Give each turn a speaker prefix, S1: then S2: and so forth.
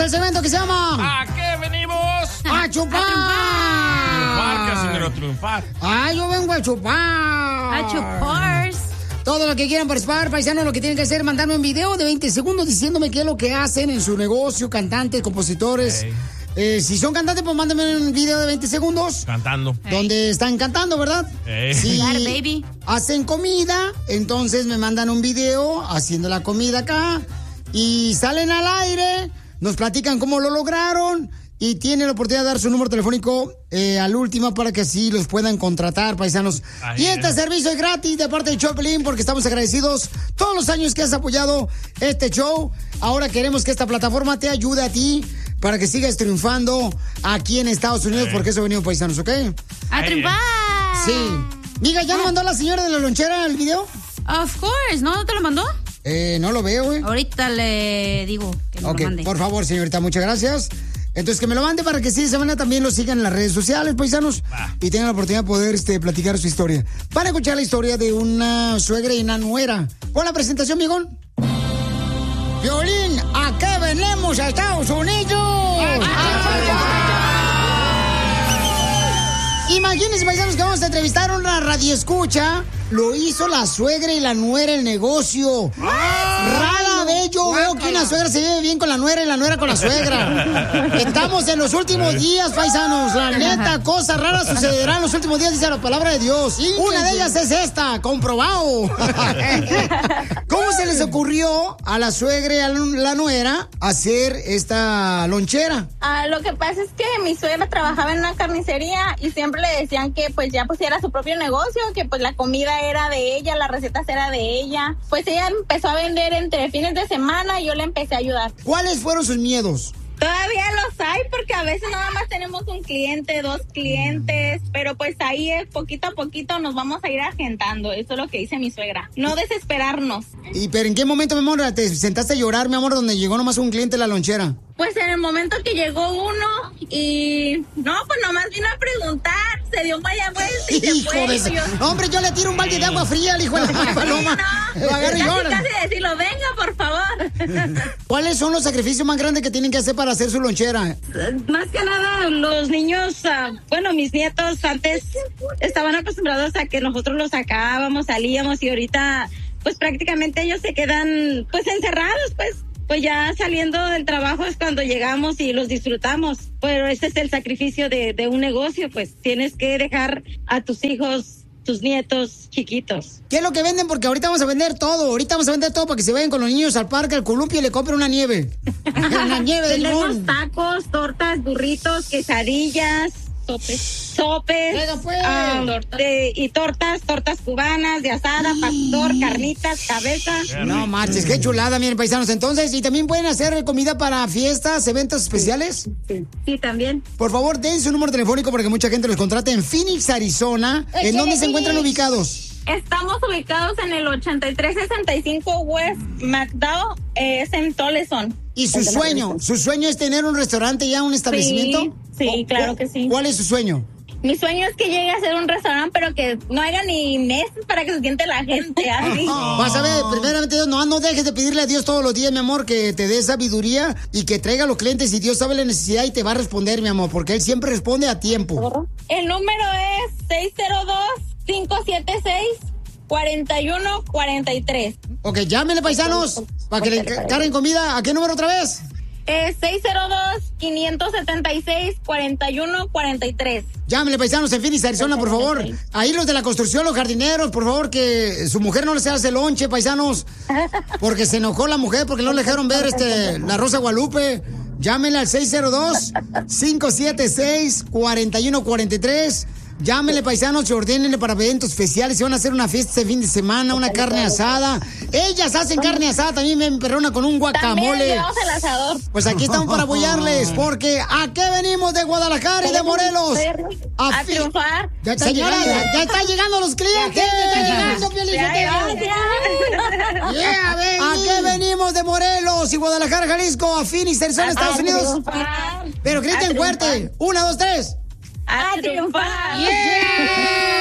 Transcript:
S1: al segmento que se llama...
S2: ¿A qué venimos?
S1: ¡A chupar!
S2: Triunfar, Casimiro, triunfar.
S1: ¡Ay, yo vengo a chupar!
S3: ¡A chupar!
S1: Todo lo que quieran participar, paisanos, lo que tienen que hacer es mandarme un video de 20 segundos diciéndome qué es lo que hacen en su negocio, cantantes, compositores. Si son cantantes, pues mándenme un video de 20 segundos.
S2: Cantando.
S1: Donde están cantando, ¿verdad? Si
S3: baby.
S1: hacen comida, entonces me mandan un video haciendo la comida acá. Y salen al aire, nos platican cómo lo lograron. Y tienen la oportunidad de dar su número telefónico al último para que así los puedan contratar, paisanos. Y este servicio es gratis de parte de Choplin porque estamos agradecidos todos los años que has apoyado este show. Ahora queremos que esta plataforma te ayude a ti para que sigas triunfando aquí en Estados Unidos porque eso venimos, paisanos, ¿ok?
S3: ¡A triunfar!
S1: Sí. Miga, ¿ya nos mandó la señora de la lonchera el video?
S3: Of course, ¿no te lo mandó?
S1: No lo veo, güey.
S3: Ahorita le digo que me lo mande.
S1: Por favor, señorita, muchas gracias. Entonces, que me lo mande para que sí, de esa manera también lo sigan en las redes sociales, paisanos, y tengan la oportunidad de poder platicar su historia. Van a escuchar la historia de una suegra y una nuera. Con la presentación, miejón. Violín, ¿a qué venimos a Estados Unidos? Imagínense, paisanos, que vamos a entrevistar a una radioescucha. Lo hizo la suegra y la nuera el negocio. Rara vez yo veo que una suegra se lleve bien con la nuera y la nuera con la suegra. Estamos en los últimos días, paisanos. La neta, cosas raras sucederán en los últimos días, dice la palabra de Dios. Una de ellas es esta, comprobado. ¿Cómo se les ocurrió a la suegra y a la nuera hacer esta lonchera?
S4: Lo que pasa es que mi suegra trabajaba en una carnicería y siempre le decían que pues ya pusiera su propio negocio, que pues la comida era de ella, las recetas era de ella. Pues ella empezó a vender entre fines de semana y yo le empecé a ayudar.
S1: ¿Cuáles fueron sus miedos?
S4: Todavía los hay porque a veces nada más tenemos un cliente, 2 clientes, pero pues ahí poquito a poquito nos vamos a ir agentando. Eso es lo que dice mi suegra. No desesperarnos.
S1: ¿Pero en qué momento, mi amor, te sentaste a llorar, mi amor, donde llegó nomás un cliente a la lonchera?
S4: Pues en el momento que llegó uno y... No, pues nomás vino a preguntar, se dio media vuelta y se fue.
S1: Hombre, yo le tiro un balde de agua fría al hijo de la paloma.
S4: Lo agarro y llora. Casi decirlo, venga, por favor.
S1: ¿Cuáles son los sacrificios más grandes que tienen que hacer para hacer su lonchera?
S5: Más que nada, los niños, mis nietos antes estaban acostumbrados a que nosotros los sacábamos, salíamos y ahorita, pues prácticamente ellos se quedan, pues encerrados, pues ya saliendo del trabajo es cuando llegamos y los disfrutamos, pero ese es el sacrificio de un negocio, pues tienes que dejar a tus hijos, tus nietos chiquitos.
S1: ¿Qué es lo que venden? Porque ahorita vamos a vender todo, para que se vayan con los niños al parque, al columpio y le compren una nieve. Una nieve de limón.
S5: Tenemos tacos, tortas, burritos, quesadillas, sopes, y tortas cubanas, de asada, pastor, carnitas, cabeza.
S1: No marches, qué chulada, miren, paisanos. Entonces, ¿y también pueden hacer comida para fiestas, eventos especiales?
S5: Sí, también.
S1: Por favor, den su número telefónico para que mucha gente los contrate en Phoenix, Arizona. ¿En dónde se encuentran ubicados?
S4: Estamos ubicados en el 8365 West McDowell, es en Toleson.
S1: ¿Y su sueño es tener un restaurante ya, un establecimiento?
S4: Sí, claro que sí.
S1: ¿Cuál es su sueño?
S4: Mi sueño es que llegue a ser un restaurante, pero que no haya ni meses para que se siente la gente así.
S1: Vas a ver, primeramente Dios, no dejes de pedirle a Dios todos los días, mi amor, que te dé sabiduría y que traiga a los clientes, y Dios sabe la necesidad y te va a responder, mi amor, porque Él siempre responde a tiempo.
S4: El número es 602-576-4143.
S1: Ok, llámenle, paisanos, para que le carguen comida. ¿A qué número otra vez?
S4: 602-576-4143.
S1: Llámenle, paisanos, en Phoenix, Arizona, por favor. Ahí los de la construcción, los jardineros, por favor, que su mujer no les hace lonche, paisanos. Porque se enojó la mujer, porque no le dejaron ver la Rosa Guadalupe. Llámenle al 602-576-4143. Llámenle, paisanos, y ordénenle para eventos especiales. Si van a hacer una fiesta este fin de semana, una carne asada. Ellas hacen carne asada, también me perrona con un guacamole.
S4: También llevamos el asador.
S1: Pues aquí estamos para apoyarles, porque ¿a qué venimos de Guadalajara y de Morelos?
S4: A triunfar.
S1: Señora, ya están llegando los clientes. ¿A qué venimos de Morelos y Guadalajara, Jalisco, a Phoenix, Arizona, Estados Unidos? Pero griten fuerte. 1, 2, 3.
S4: ¡A triunfar!
S1: ¡Yeah!